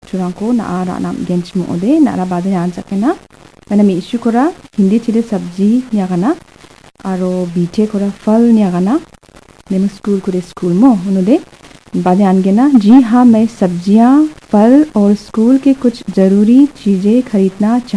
churangko naara nam gench moode naara bade an sakena mana mi issue kora hindi chile sabji niagana aro bite kora फल नियागना name school करे school मो उन्होंने बादे आनगे ना जी हाँ मैं सब्जियां फल और स्कूल के कुछ जरूरी चीजें खरीदना